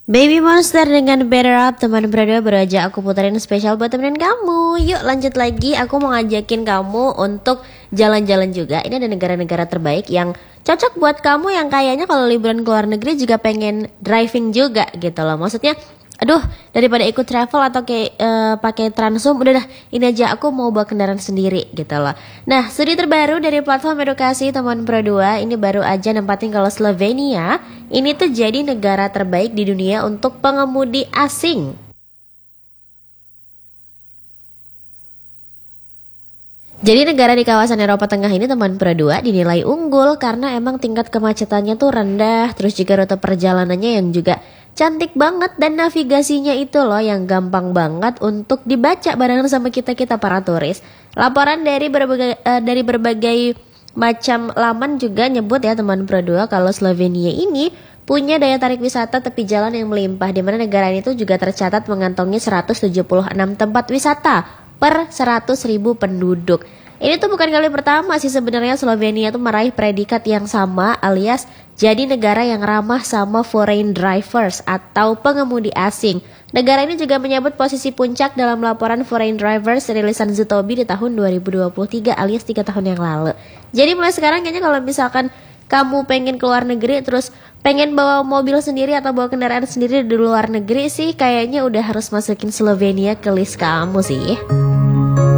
Baby Monster dengan Better Up, teman berdua baru aja aku puterin spesial buat temenin kamu. Yuk lanjut lagi, aku mau ngajakin kamu untuk jalan-jalan juga. Ini ada negara-negara terbaik yang cocok buat kamu yang kayaknya kalau liburan ke luar negeri juga pengen driving juga gitu loh. Maksudnya, aduh, daripada ikut travel atau kayak pakai Transum, udah dah, ini aja aku mau bawa kendaraan sendiri gitu loh. Nah, studi terbaru dari platform edukasi teman Pro 2 ini baru aja nempatin kalau Slovenia ini tuh jadi negara terbaik di dunia untuk pengemudi asing. Jadi negara di kawasan Eropa Tengah ini teman Pro 2 dinilai unggul karena emang tingkat kemacetannya tuh rendah, terus juga rute perjalanannya yang juga cantik banget dan navigasinya itu loh yang gampang banget untuk dibaca barengan sama kita-kita para turis. Laporan dari berbagai macam laman juga nyebut ya teman Pro 2 kalau Slovenia ini punya daya tarik wisata tepi jalan yang melimpah, di mana negara ini tuh juga tercatat mengantongi 176 tempat wisata per 100.000 penduduk. Ini tuh bukan kali pertama sih sebenarnya Slovenia tuh meraih predikat yang sama, alias jadi negara yang ramah sama foreign drivers atau pengemudi asing. Negara ini juga menyebut posisi puncak dalam laporan foreign drivers rilisan Zutobi di tahun 2023 alias 3 tahun yang lalu. Jadi mulai sekarang kayaknya kalau misalkan kamu pengen keluar negeri terus pengen bawa mobil sendiri atau bawa kendaraan sendiri di luar negeri sih, kayaknya udah harus masukin Slovenia ke list kamu sih.